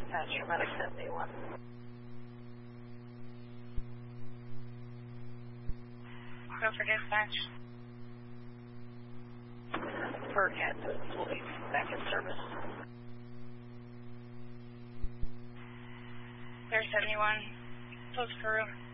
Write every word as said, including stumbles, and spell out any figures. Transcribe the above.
dispatcher, medic seventy-one. Go for dispatch. Per Kansas police back in service. There's seventy-one. Close crew.